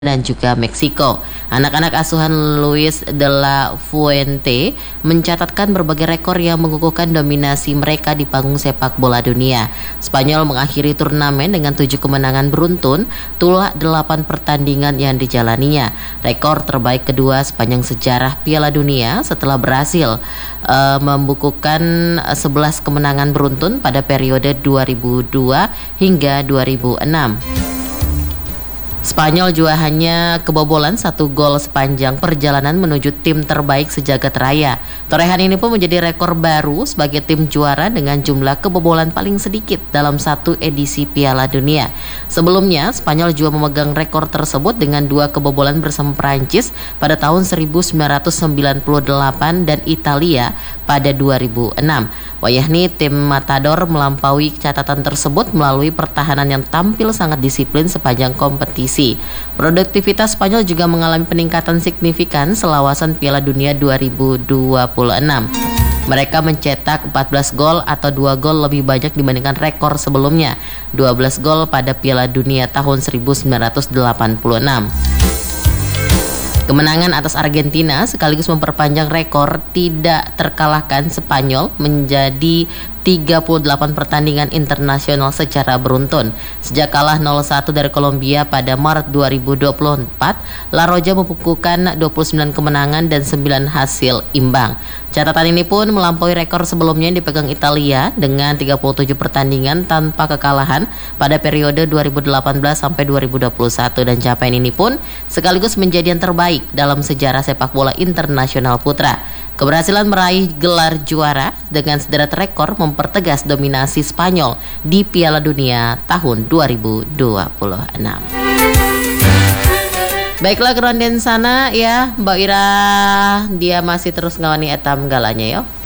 dan juga Meksiko. Anak-anak asuhan Luis de la Fuente mencatatkan berbagai rekor yang mengukuhkan dominasi mereka di panggung sepak bola dunia. Spanyol mengakhiri turnamen dengan 7 kemenangan beruntun, tulak 8 pertandingan yang dijalaninya. Rekor terbaik kedua sepanjang sejarah Piala Dunia setelah berhasil membukukan 11 kemenangan beruntun pada periode 2002 hingga 2006. Spanyol juga hanya kebobolan 1 gol sepanjang perjalanan menuju tim terbaik sejagat raya. Torehan ini pun menjadi rekor baru sebagai tim juara dengan jumlah kebobolan paling sedikit dalam satu edisi Piala Dunia. Sebelumnya, Spanyol juga memegang rekor tersebut dengan 2 kebobolan bersama Prancis pada tahun 1998 dan Italia pada 2006. Wayahni tim Matador melampaui catatan tersebut melalui pertahanan yang tampil sangat disiplin sepanjang kompetisi. Produktivitas Spanyol juga mengalami peningkatan signifikan selawasan Piala Dunia 2026. Mereka mencetak 14 gol atau 2 gol lebih banyak dibandingkan rekor sebelumnya, 12 gol pada Piala Dunia tahun 1986. Kemenangan atas Argentina sekaligus memperpanjang rekor tidak terkalahkan Spanyol menjadi 38 pertandingan internasional secara beruntun. Sejak kalah 0-1 dari Kolombia pada Maret 2024, La Roja membukukan 29 kemenangan dan 9 hasil imbang. Catatan ini pun melampaui rekor sebelumnya yang dipegang Italia dengan 37 pertandingan tanpa kekalahan pada periode 2018 sampai 2021, dan capaian ini pun sekaligus menjadi yang terbaik dalam sejarah sepak bola internasional putra. Keberhasilan meraih gelar juara dengan sederet rekor mempertegas dominasi Spanyol di Piala Dunia tahun 2026. Baiklah keronden sana ya, Mbak Ira, dia masih terus ngawani etam galanya yo.